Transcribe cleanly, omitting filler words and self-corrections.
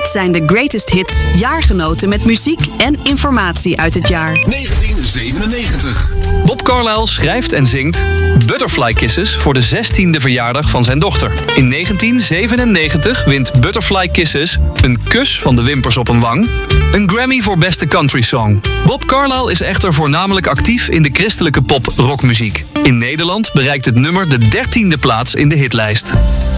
Dit zijn de greatest hits, jaargenoten met muziek en informatie uit het jaar. 1997. Bob Carlyle schrijft en zingt Butterfly Kisses voor de 16e verjaardag van zijn dochter. In 1997 wint Butterfly Kisses, een kus van de wimpers op een wang, een Grammy voor beste country song. Bob Carlyle is echter voornamelijk actief in de christelijke pop-rockmuziek. In Nederland bereikt het nummer de 13e plaats in de hitlijst.